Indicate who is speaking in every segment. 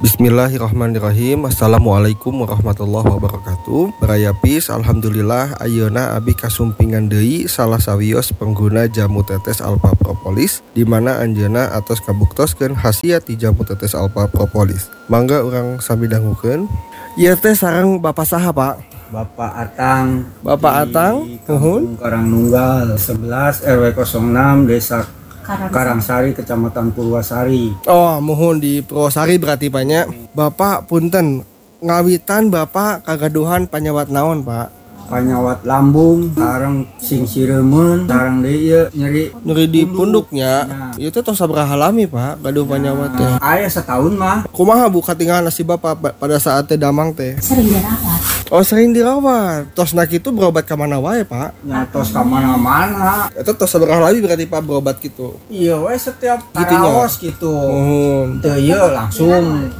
Speaker 1: Bismillahirrahmanirrahim. Assalamualaikum warahmatullahi wabarakatuh. Berayapis, alhamdulillah ayeuna abi kasumpingan deui salah sawios pengguna jamu tetes alpha propolis, di mana anjeuna atos kabuktoskeun khasiat ti jamu tetes alpha propolis. Mangga urang sami dangukeun. Ieu teh sareng Bapak saha, Pak?
Speaker 2: Bapak Atang.
Speaker 1: Bapak Atang,
Speaker 2: Kampung Karangnunggal 11 RW 06 Desa Karangsari, Kecamatan Purwasari.
Speaker 1: Oh, mohon di Purwasari berarti banyak. Bapak punten, ngawitan Bapak kagaduhan panyawat naon, Pak?
Speaker 2: Panyawat lambung, sareng sing siremen, sareng deui
Speaker 1: Nyeri di punduknya. Itu teh sabaraha lami, Pak, gaduh panyawat teh.
Speaker 2: Aya setahun mah.
Speaker 1: Kumaha Bu katinggalan si Bapak pada saat teh damang teh?
Speaker 3: Sering dirawat.
Speaker 1: Oh, sering dirawat. Tos nak itu berobat ke mana wae, Pak?
Speaker 2: Nyatos ka mana-mana.
Speaker 1: Itu tos sabaraha lami berarti Pak berobat gitu.
Speaker 2: Iya we setiap
Speaker 1: Gitunya.
Speaker 2: karaos gitu.
Speaker 1: Mohon.
Speaker 2: Teu ieu langsung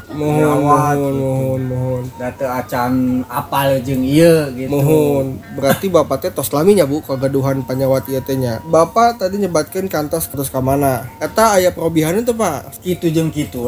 Speaker 1: Mohon.
Speaker 2: da teu acan apal jeung ieu gitu.
Speaker 1: Mohon. Berarti Bapak teh tos lami nya Bu kagaduhan panyawat ieu teh nya. Bapak tadi nyebatkeun kantos terus ka mana? Eta aya perobihan itu, Pak.
Speaker 2: Kitu jeung kitu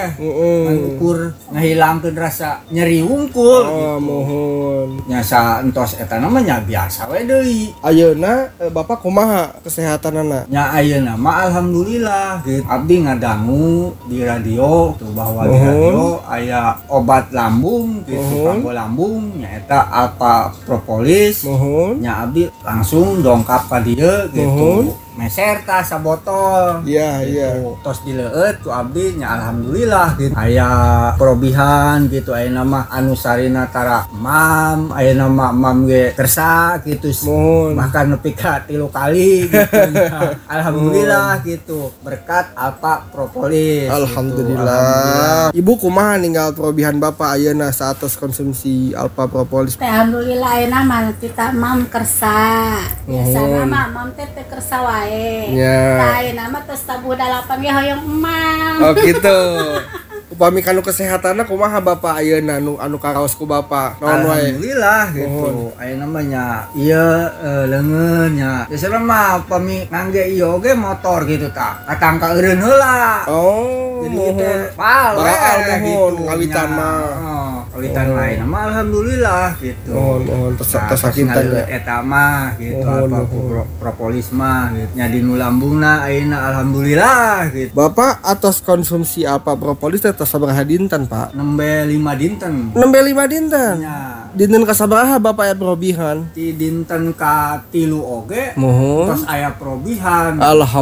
Speaker 2: ukur ngahilangkeun rasa nyeri wungkul
Speaker 1: Oh,
Speaker 2: gitu.
Speaker 1: mohon.
Speaker 2: Nyasa entos eta namanya biasa we deui.
Speaker 1: Ayeuna Bapak kumaha kesehatanana?
Speaker 2: Nya ayeuna mah alhamdulillah gitu. Abdi ngadangu di radio tuh bahwa di
Speaker 1: Mohon.
Speaker 2: radio aya obat lambung gitu,
Speaker 1: Mohon.
Speaker 2: kanggo lambung nya eta alpha propolis.
Speaker 1: Mohon.
Speaker 2: Nya abdi langsung dongkap ka dieu gitu.
Speaker 1: Mohon.
Speaker 2: Meser tah sabotol.
Speaker 1: Iya,
Speaker 2: gitu.
Speaker 1: iya.
Speaker 2: Tos dileueut ku abdi nya alhamdulillah gitu. Aya perobihan gitu, ayeuna mah anu sarina tara mam, ayeuna mah mam ge kersa gitu.
Speaker 1: Mohon.
Speaker 2: Bahkan nepi ka 3 kali gitu. Alhamdulillah gitu. Berkat alpha propolis.
Speaker 1: Alhamdulillah. Ibu kumaha ninggal perobihan Bapak ayeuna saatos konsumsi alpha propolis?
Speaker 3: Alhamdulillah ayeuna mah kita mam kersa. Biasana mah mam teh kersa wae.
Speaker 1: Ya.
Speaker 3: Ayeuna mah tos tabuh 8 ge hoyong emam.
Speaker 1: Oh gitu. Upami kanu kesehatanna kumaha Bapak ayeuna anu karaos ku Bapak? Naon wae?
Speaker 2: Alhamdulillah gitu. Ayeuna mah nya ieu leungeun nya. Biasana mah upami ngangge ieu ge motor gitu tah. Katangka eureun heula.
Speaker 1: Oh,
Speaker 2: Jadi
Speaker 1: mohon.
Speaker 2: kita pal
Speaker 1: Baal mohon
Speaker 2: gitu.
Speaker 1: kawitan
Speaker 2: Nya.
Speaker 1: mah.
Speaker 2: Kawitan lain mah alhamdulillah gitu.
Speaker 1: Mohon tos
Speaker 2: Nah,
Speaker 1: sakinten ya.
Speaker 2: eta mah gitu
Speaker 1: Mohon,
Speaker 2: apa
Speaker 1: mohon.
Speaker 2: propolis mah gitu. Nya dinu lambungna ayeuna alhamdulillah gitu.
Speaker 1: Bapak atas konsumsi alpha propolis teh tos sabaraha dinten, Pak?
Speaker 2: Nembe 5 dinten.
Speaker 1: Nembe 5 dinten.
Speaker 2: Nya
Speaker 1: Dinten ka sabaraha Bapak aya perobihan?
Speaker 2: di dinten ka 3 oge
Speaker 1: Mohon.
Speaker 2: terus aya perobihan.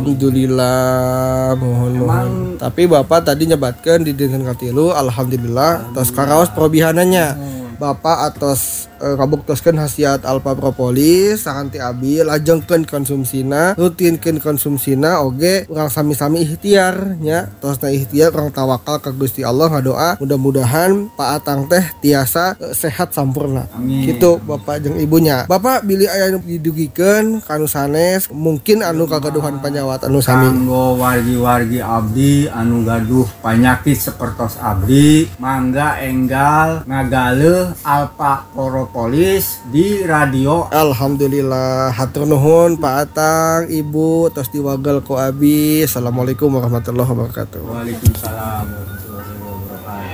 Speaker 1: Alhamdulillah, mohon. Tapi Bapak tadi nyebatkan di dinten katilu, alhamdulillah, tos karaos perobihanannya. Bapak atos kabuktoskeun khasiat alpha propolis sakanti abi lajengkeun konsumsina, rutinkeun konsumsina oge urang sami-sami ikhtiar nya. Tosna ikhtiar urang tawakal ka Gusti Allah ngadoa mudah-mudahan Pak Atang teh tiasa sehat sampurna.
Speaker 2: Amin.
Speaker 1: Gitu Bapak jeung ibunya. Bapak bilih aya anu didugikeun kanu sanes mungkin anu kagaduhan panyawat anu sami.
Speaker 2: Kanggo wargi-wargi abdi anu gaduh panyakit sapertos abdi mangga enggal ngagaleuh alpha propolis di radio.
Speaker 1: Alhamdulillah, hatur nuhun Pak Atang, Ibu, tos diwagel ku abi. Assalamualaikum warahmatullahi wabarakatuh.
Speaker 2: Waalaikumsalam warahmatullahi wabarakatuh.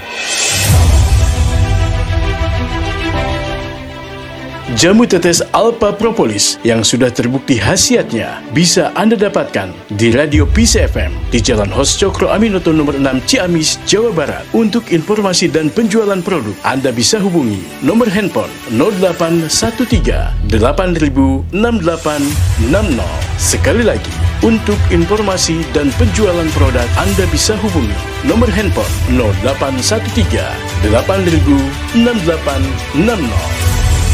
Speaker 4: Jamu tetes alpha propolis yang sudah terbukti khasiatnya bisa Anda dapatkan di Radio Peace FM di Jalan Hos Cokro Aminoto nomor 6 Ciamis, Jawa Barat. Untuk informasi dan penjualan produk, Anda bisa hubungi nomor handphone 0813 8000 6860. Sekali lagi, untuk informasi dan penjualan produk, Anda bisa hubungi nomor handphone 0813 8000 6860.